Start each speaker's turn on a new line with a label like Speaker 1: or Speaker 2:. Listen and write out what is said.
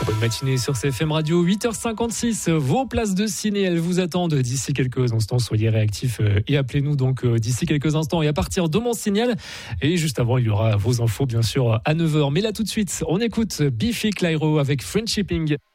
Speaker 1: Très bonne matinée sur CFM Radio, 8h56. Vos places de ciné, elles vous attendent d'ici quelques instants. Soyez réactifs et appelez-nous donc d'ici quelques instants et à partir de mon signal. Et juste avant, il y aura vos infos bien sûr à 9h. Mais là tout de suite, on écoute Biffy Clyro avec Friendshipping.